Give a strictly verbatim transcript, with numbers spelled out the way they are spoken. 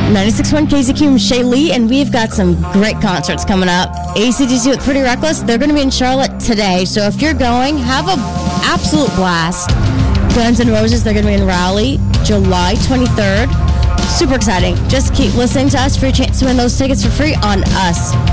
ninety-six point one K Z Q, I'm Shay Lee, and we've got some great concerts coming up. A C D C with Pretty Reckless, they're going to be in Charlotte today, so if you're going, have an absolute blast. Guns N' Roses, they're going to be in Raleigh, July twenty-third. Super exciting. Just keep listening to us for your chance to win those tickets for free on us.